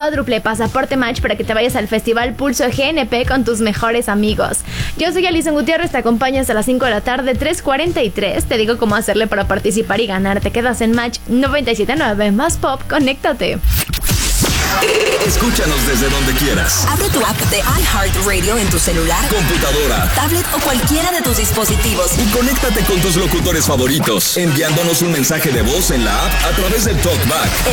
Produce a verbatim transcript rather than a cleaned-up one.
cuádruple pasaporte Match para que te vayas al Festival Pulso G N P con tus mejores amigos. Yo soy Alison Gutiérrez, te acompaño hasta las cinco de la tarde, tres cuarenta y tres. Te digo cómo hacerle para participar y ganar. Te quedas en Match noventa y siete punto nueve más Pop, conéctate. Escúchanos desde donde quieras. Abre tu app de iHeartRadio en tu celular, computadora, tablet o cualquiera de tus dispositivos. Y conéctate con tus locutores favoritos, enviándonos un mensaje de voz en la app a través del TalkBack.